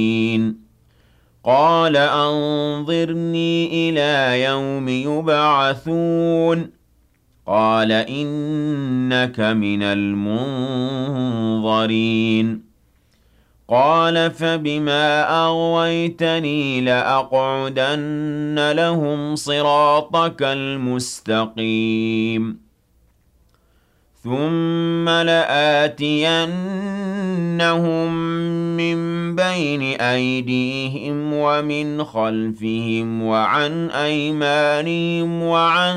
قال أنظرني إلى يوم يبعثون قال إنك من المنظرين قال فبما أغويتني لأقعدن لهم صراطك المستقيم ثم لآتينهم من بين أيديهم ومن خلفهم وعن أيمانهم وعن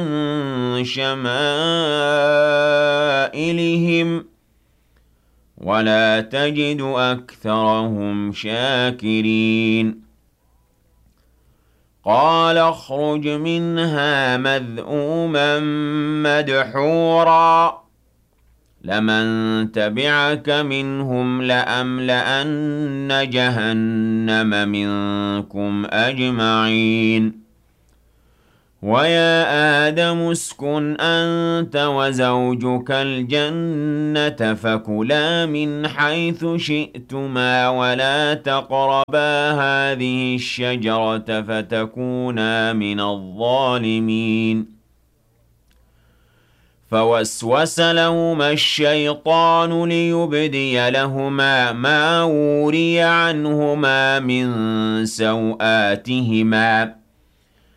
شمائلهم ولا تجد أكثرهم شاكرين قال اخرج منها مذءوما مدحورا لمن تبعك منهم لأملأن جهنم منكم أجمعين ويا آدم اسكن أنت وزوجك الجنة فكلا من حيث شئتما ولا تقربا هذه الشجرة فتكونا من الظالمين فوسوس لهما الشيطان ليبدي لهما ما وري عنهما من سوآتهما